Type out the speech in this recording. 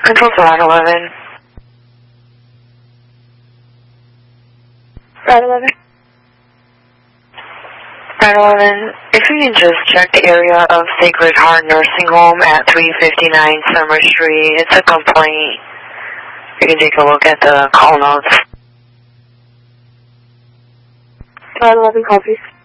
Control to 911. 911. 911, if you can just check the area of Sacred Heart Nursing Home at 359 Summer Street. It's a complaint. You can take a look at the call notes. 911 copies.